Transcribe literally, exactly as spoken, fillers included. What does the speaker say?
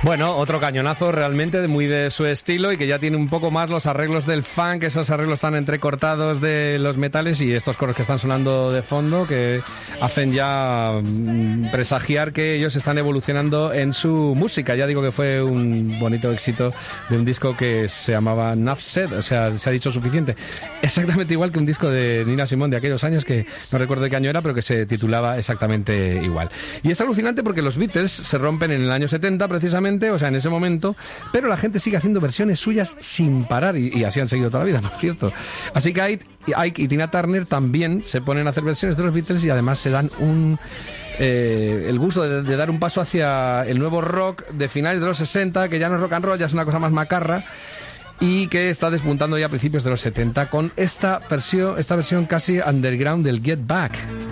Bueno, otro cañonazo realmente muy de su estilo y que ya tiene un poco más los arreglos del funk, esos arreglos tan entrecortados de los metales y estos coros que están sonando de fondo que hacen ya presagiar que ellos están evolucionando en su música. Ya digo que fue un bonito éxito de un disco que se llamaba Enough Said, o sea, se ha dicho suficiente. Exactamente igual que un disco de Nina Simone de aquellos años que no recuerdo de qué año era, pero que se titulaba exactamente igual. Y es alucinante porque los Beatles se rompen en el año setenta precisamente, o sea, en ese momento, pero la gente sigue haciendo versiones suyas sin parar y, y así han seguido toda la vida, por cierto. Así que Ike, Ike y Tina Turner también se ponen a hacer versiones de los Beatles y además se dan un... Eh, el gusto de, de dar un paso hacia el nuevo rock de finales de los sesenta, que ya no es rock and roll, ya es una cosa más macarra y que está despuntando ya a principios de los setenta con esta versión, esta versión casi underground del Get Back.